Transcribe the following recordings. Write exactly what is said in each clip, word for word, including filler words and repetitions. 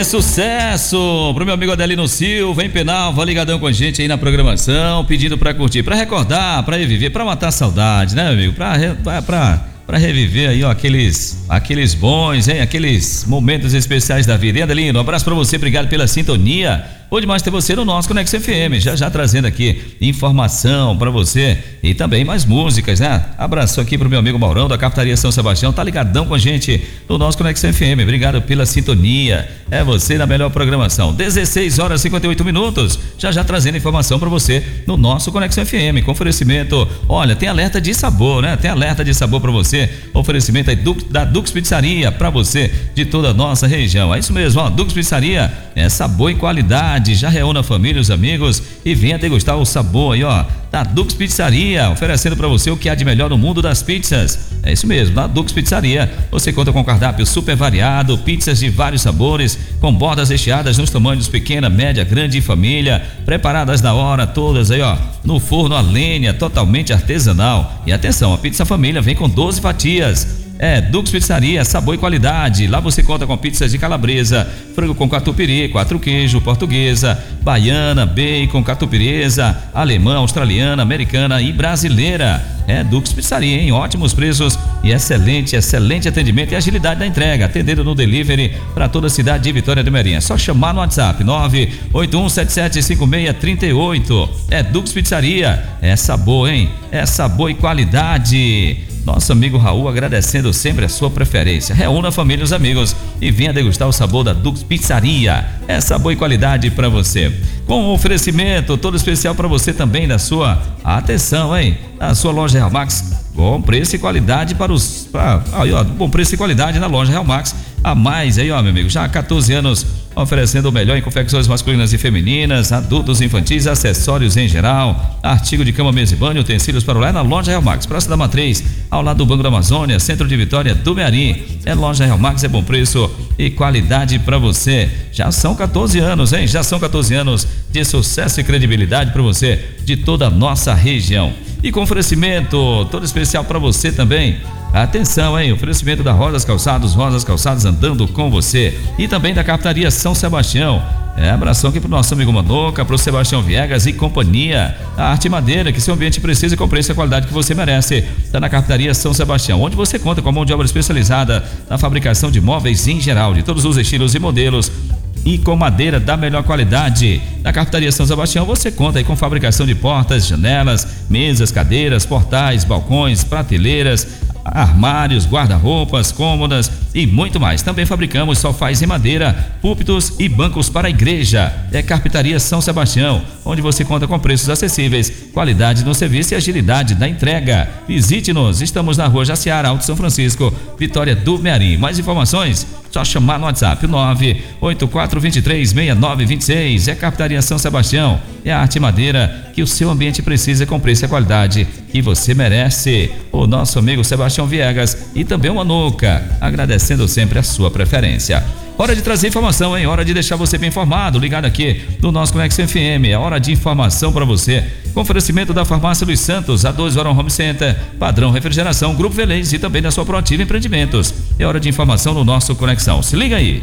sucesso pro meu amigo Adelino Silva, em Penalva, ligadão com a gente aí na programação, pedindo pra curtir, pra recordar, pra reviver, pra matar a saudade, né, meu amigo? Pra, pra, pra, pra reviver aí, ó, aqueles, aqueles bons, hein? Aqueles momentos especiais da vida. E Adelino, um abraço pra você, obrigado pela sintonia. Bom demais ter você no nosso Conexão F M, já já trazendo aqui informação pra você e também mais músicas, né? Abraço aqui pro meu amigo Maurão da Captaria São Sebastião, tá ligadão com a gente no nosso Conexão F M, obrigado pela sintonia, é você na melhor programação. Dezesseis horas e cinquenta e oito minutos, já já trazendo informação pra você no nosso Conexão F M, com oferecimento, olha, tem alerta de sabor, né? Tem alerta de sabor pra você, oferecimento aí da Dux Pizzaria pra você de toda a nossa região, é isso mesmo, ó, Dux Pizzaria é sabor e qualidade. Já reúna a família, os amigos e venha degustar o sabor aí, ó, da Dux Pizzaria, oferecendo para você o que há de melhor no mundo das pizzas. É isso mesmo, na Dux Pizzaria você conta com cardápio super variado, pizzas de vários sabores, com bordas recheadas nos tamanhos pequena, média, grande e família, preparadas na hora, todas aí, ó, no forno a lenha, totalmente artesanal. E atenção, a pizza família vem com doze fatias. É, Dux Pizzaria, sabor e qualidade. Lá você conta com pizzas de calabresa, frango com catupiry, quatro queijo, portuguesa, baiana, bacon, catupiryesa, alemã, australiana, americana e brasileira. É, Dux Pizzaria, hein? Ótimos preços e excelente, excelente atendimento e agilidade da entrega, atendendo no delivery para toda a cidade de Vitória do Meirinha. Só chamar no WhatsApp nove oito um sete sete cinco seis três oito. É Dux Pizzaria, é sabor, hein? É sabor e qualidade. Nosso amigo Raul agradecendo sempre a sua preferência. Reúna a família e os amigos e venha degustar o sabor da Dux Pizzaria. É sabor e qualidade para você. Com um oferecimento todo especial para você também da sua atenção, hein? Na sua loja Real Max, bom preço e qualidade para os... Pra, aí, ó, bom preço e qualidade na loja Real Max. A mais aí, ó, meu amigo, já há quatorze anos oferecendo o melhor em confecções masculinas e femininas, adultos, infantis, acessórios em geral, artigo de cama, mesa e banho, utensílios para o lar na loja Real Max, Praça da Matriz, ao lado do Banco da Amazônia, centro de Vitória do Mearim. É loja Real Max, é bom preço e qualidade para você. Já são quatorze anos, hein? Já são quatorze anos de sucesso e credibilidade para você de toda a nossa região. E com oferecimento todo especial para você também. Atenção, hein? Oferecimento da Rosas Calçados, Rosas Calçados andando com você. E também da Captaria São Sebastião. É, abração aqui pro nosso amigo Manoca, pro Sebastião Viegas e companhia. A Arte Madeira, que seu ambiente precisa e com preço e qualidade que você merece. Está na Captaria São Sebastião, onde você conta com a mão de obra especializada na fabricação de móveis em geral, de todos os estilos e modelos. E com madeira da melhor qualidade. Na Captaria São Sebastião você conta aí com fabricação de portas, janelas, mesas, cadeiras, portais, balcões, prateleiras, armários, guarda-roupas, cômodas e muito mais. Também fabricamos sofás em madeira, púlpitos e bancos para a igreja. É Carpintaria São Sebastião, onde você conta com preços acessíveis, qualidade no serviço e agilidade da entrega. Visite-nos, estamos na Rua Jaciara, Alto São Francisco, Vitória do Mearim. Mais informações? Só chamar no WhatsApp nove oito quatro dois três seis nove dois seis. É Captaria São Sebastião, é a arte madeira que o seu ambiente precisa com preço e qualidade que você merece. O nosso amigo Sebastião Viegas e também o Manoca, agradecendo sempre a sua preferência. Hora de trazer informação, hein? Hora de deixar você bem informado, ligado aqui no nosso Conexão F M. É hora de informação para você. Com oferecimento da Farmácia Luiz Santos, a dois Varão Home Center, Padrão Refrigeração, Grupo Velez e também da sua Proativa Empreendimentos. É hora de informação no nosso Conexão. Se liga aí.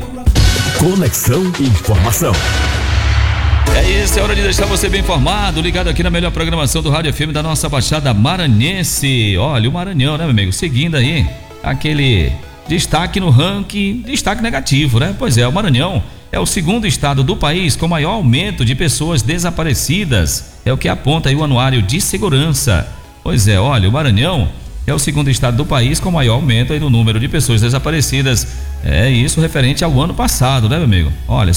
Conexão Informação. É isso, é hora de deixar você bem informado, ligado aqui na melhor programação do Rádio F M da nossa Baixada Maranhense. Olha, o Maranhão, né, meu amigo? Seguindo aí aquele destaque no ranking, destaque negativo, né? Pois é, o Maranhão é o segundo estado do país com maior aumento de pessoas desaparecidas. É o que aponta aí o Anuário de Segurança. Pois é, olha, o Maranhão é o segundo estado do país com maior aumento aí no número de pessoas desaparecidas. É isso referente ao ano passado, né, meu amigo? Olha,